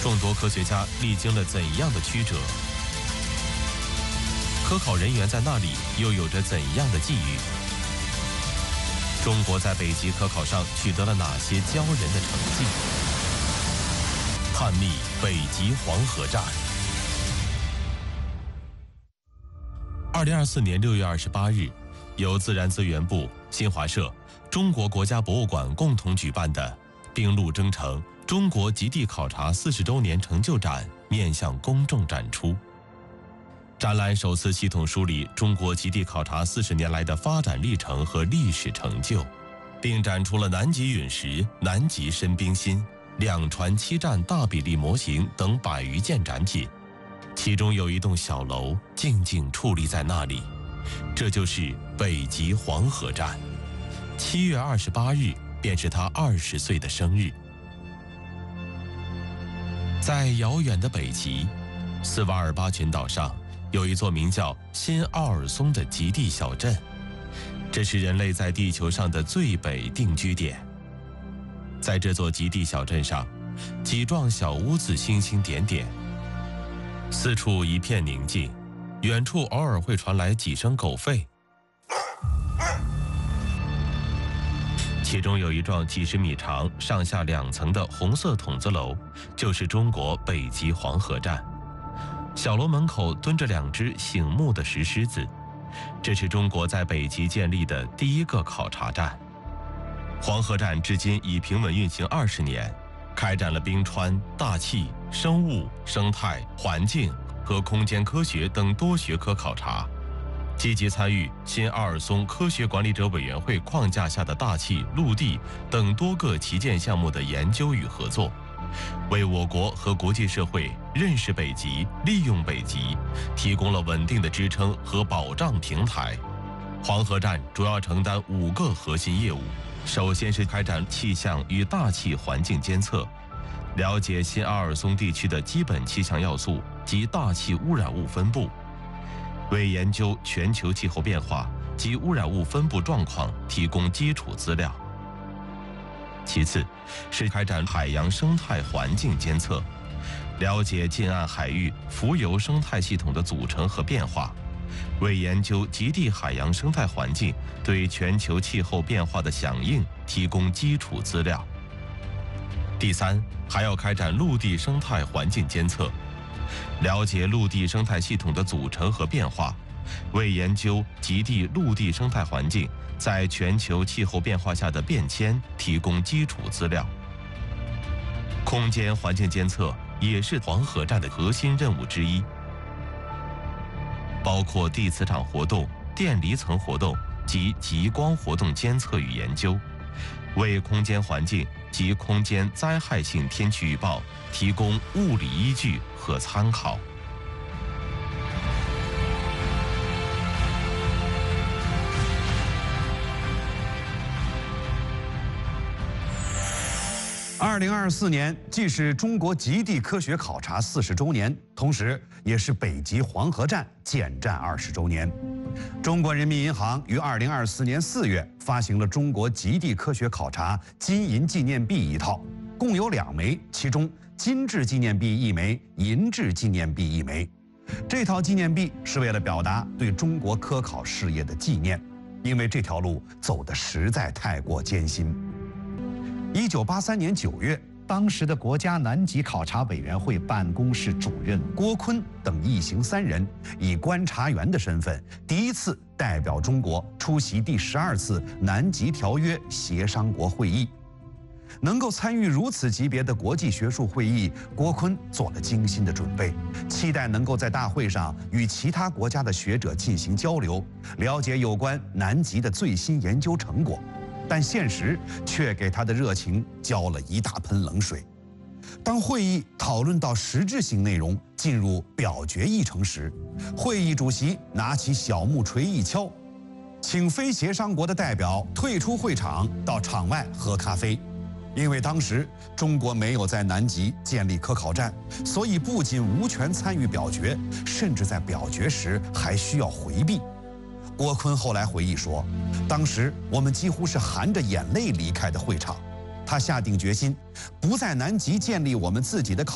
众多科学家历经了怎样的曲折？科考人员在那里又有着怎样的际遇？中国在北极科考上取得了哪些骄人的成绩？探秘北极黄河站。2024年6月28日，由自然资源部、新华社、中国国家博物馆共同举办的冰陆征程中国极地考察40周年成就展面向公众展出。展览首次系统梳理中国极地考察40年来的发展历程和历史成就，并展出了南极陨石、南极深冰芯、两船7站大比例模型等100余件展品。其中有一栋小楼静静矗立在那里，这就是北极黄河站。7月28日便是他20岁的生日。在遥远的北极，斯瓦尔巴群岛上有一座名叫新奥尔松的极地小镇，这是人类在地球上的最北定居点。在这座极地小镇上，几幢小屋子星星点点，四处一片宁静，远处偶尔会传来几声狗吠。其中有一幢几十米长、上下2层的红色筒子楼，就是中国北极黄河站。小楼门口蹲着2只醒目的石狮子，这是中国在北极建立的第1个考察站。黄河站至今已平稳运行20年，开展了冰川、大气、生物、生态、环境和空间科学等多学科考察，积极参与新奥尔松科学管理者委员会框架下的大气、陆地等多个旗舰项目的研究与合作，为我国和国际社会认识北极、利用北极提供了稳定的支撑和保障平台。黄河站主要承担5个核心业务，首先是开展气象与大气环境监测，了解新奥尔松地区的基本气象要素及大气污染物分布，为研究全球气候变化及污染物分布状况提供基础资料。其次是开展海洋生态环境监测，了解近岸海域浮游生态系统的组成和变化，为研究极地海洋生态环境对全球气候变化的响应提供基础资料。第三，还要开展陆地生态环境监测，了解陆地生态系统的组成和变化，为研究极地陆地生态环境在全球气候变化下的变迁提供基础资料。空间环境监测也是黄河站的核心任务之一，包括地磁场活动、电离层活动及极光活动监测与研究，为空间环境及空间灾害性天气预报提供物理依据和参考。 2024年既是中国极地科学考察40周年，同时也是北极黄河站建站20周年。中国人民银行于2024年4月发行了中国极地科学考察金银纪念币1套，共有2枚，其中金质纪念币1枚，银质纪念币1枚。这套纪念币是为了表达对中国科考事业的纪念，因为这条路走得实在太过艰辛。1983年9月， 当时的国家南极考察委员会办公室主任郭坤等一行3人以观察员的身份，第一次代表中国出席第12次南极条约协商国会议。能够参与如此级别的国际学术会议，郭坤做了精心的准备，期待能够在大会上与其他国家的学者进行交流，了解有关南极的最新研究成果。但现实却给他的热情浇了一大盆冷水。当会议讨论到实质性内容，进入表决议程时，会议主席拿起小木锤一敲，请非协商国的代表退出会场，到场外喝咖啡。因为当时中国没有在南极建立科考站，所以不仅无权参与表决，甚至在表决时还需要回避。郭坤后来回忆说，当时我们几乎是含着眼泪离开的会场。他下定决心，不在南极建立我们自己的考